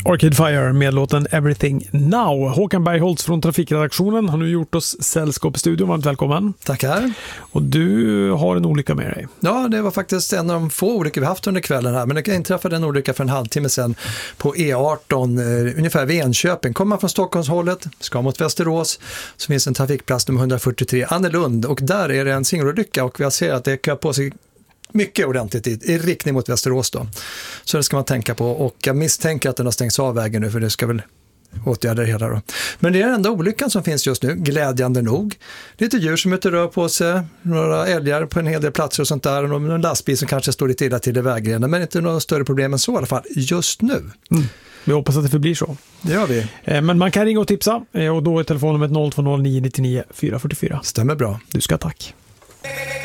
Arcade Fire med låten Everything Now. Håkan Bergholtz från Trafikredaktionen har nu gjort oss sällskap i studion. Varmt välkommen. Tackar. Och du har en olycka med dig. Ja, det var faktiskt en av de få olyckor vi haft under kvällen här. Men det inträffade en olycka för en halvtimme sedan på E18, ungefär vid Enköping. Kommer man från Stockholmshållet, ska mot Västerås, så finns en trafikplats nummer 143, Annelund. Och där är det en singelolycka och vi ser att det kör på sig mycket ordentligt i riktning mot Västerås då. Så det ska man tänka på, och jag misstänker att den har stängts av vägen nu, för det ska väl åtgärda det hela då. Men det är den enda olyckan som finns just nu, glädjande nog. Lite djur som inte rör på sig, några älgar på en hel del platser och sånt där, och en lastbil som kanske står lite illa till i vägrenen, men inte några större problem än så i alla fall just nu. Vi hoppas att det förblir så. Det gör vi. Men man kan ringa och tipsa, och då är telefonnumret 020 999 444. Stämmer bra. Du ska tack.